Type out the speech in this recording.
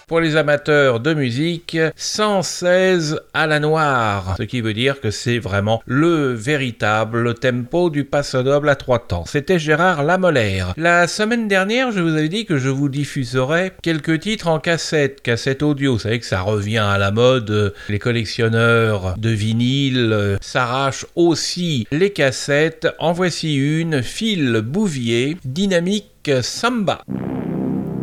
pour les amateurs de musique, 116 à la noire, ce qui veut dire que c'est vraiment le véritable tempo du paso doble à 3 temps. C'était Gérard Lamolaire. La semaine dernière, je vous avais dit que je vous diffuserais quelques titres en cassette audio. Vous savez que ça revient à la mode, les collectionneurs de vinyle s'arrachent aussi les cassettes. En voici une, Phil Bouvier, Dynamique Samba.